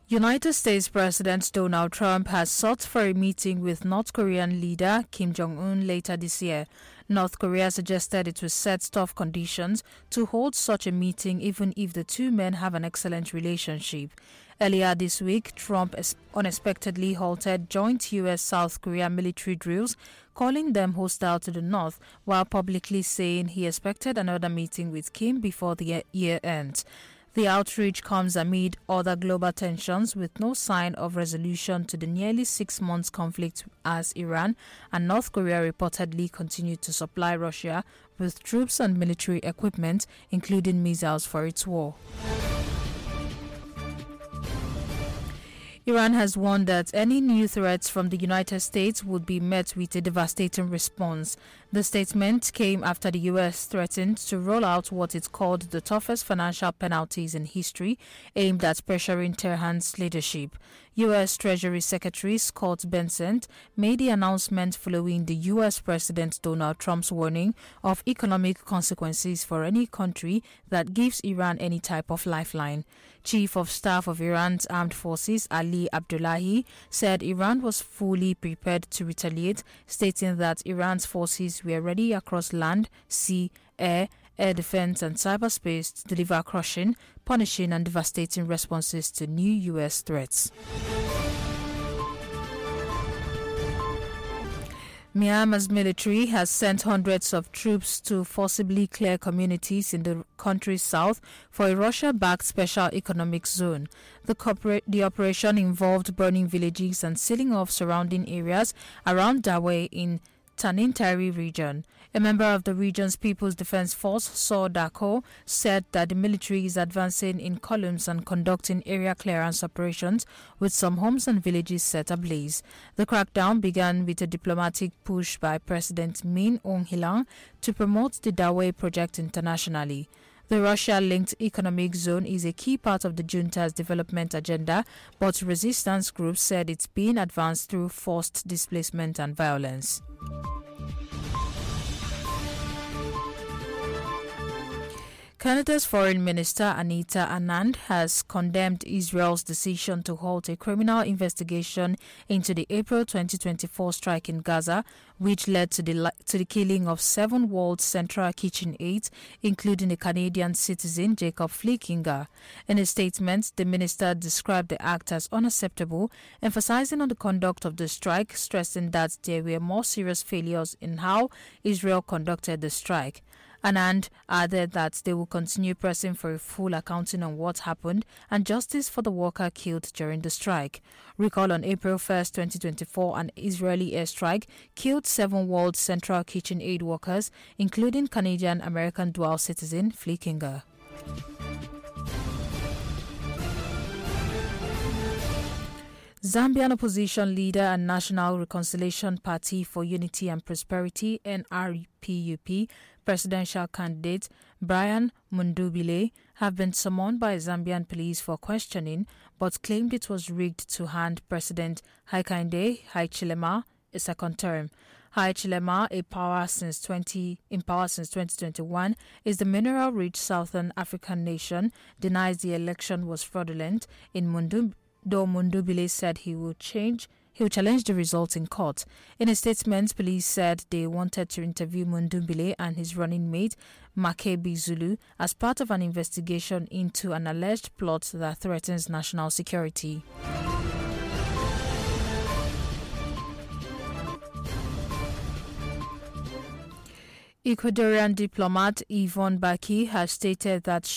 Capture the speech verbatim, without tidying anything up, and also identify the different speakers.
Speaker 1: United States President Donald Trump has sought for a meeting with North Korean leader Kim Jong-un later this year. North Korea suggested it will set tough conditions to hold such a meeting even if the two men have an excellent relationship. Earlier this week, Trump unexpectedly halted joint U S-South Korea military drills, calling them hostile to the North, while publicly saying he expected another meeting with Kim before the year ends. The outreach comes amid other global tensions with no sign of resolution to the nearly six months conflict as Iran and North Korea reportedly continue to supply Russia with troops and military equipment, including missiles for its war. Iran has warned that any new threats from the United States would be met with a devastating response. The statement came after the U S threatened to roll out what it called the toughest financial penalties in history, aimed at pressuring Tehran's leadership. U S Treasury Secretary Scott Bessent made the announcement following the U S President Donald Trump's warning of economic consequences for any country that gives Iran any type of lifeline. Chief of Staff of Iran's Armed Forces Ali Abdullahi said Iran was fully prepared to retaliate, stating that Iran's forces were ready across land, sea, air, air defense and cyberspace to deliver crushing, punishing and devastating responses to new U S threats. Myanmar's military has sent hundreds of troops to forcibly clear communities in the country's south for a Russia-backed special economic zone. The, corpora- the operation involved burning villages and sealing off surrounding areas around Dawei in Tanintari region. A member of the region's People's Defense Force, Saw Dako, said that the military is advancing in columns and conducting area clearance operations with some homes and villages set ablaze. The crackdown began with a diplomatic push by President Min Aung-Hlaing to promote the Dawei project internationally. The Russia-linked economic zone is a key part of the junta's development agenda, but resistance groups said it's being advanced through forced displacement and violence. Canada's Foreign Minister Anita Anand has condemned Israel's decision to halt a criminal investigation into the April twenty twenty-four strike in Gaza, which led to the to the killing of seven World Central Kitchen aides, including a Canadian citizen, Jacob Flickinger. In a statement, the minister described the act as unacceptable, emphasizing on the conduct of the strike, stressing that there were more serious failures in how Israel conducted the strike. Anand added that they will continue pressing for a full accounting on what happened and justice for the worker killed during the strike. Recall on April first, twenty twenty-four, an Israeli airstrike killed seven World Central Kitchen aid workers, including Canadian-American dual citizen Flickinger. Zambian opposition leader and National Reconciliation Party for Unity and Prosperity N R P U P presidential candidate Brian Mundubile have been summoned by Zambian police for questioning, but claimed it was rigged to hand President Hakainde Hichilema a second term. Hichilema, a power since twenty in power since twenty twenty-one, is the mineral-rich Southern African nation, denies the election was fraudulent. In Mundubile, Though Mundubile said he will change, he will challenge the results in court. In a statement, police said they wanted to interview Mundubile and his running mate, Makebi Zulu, as part of an investigation into an alleged plot that threatens national security. Ecuadorian diplomat Yvonne Baki has stated that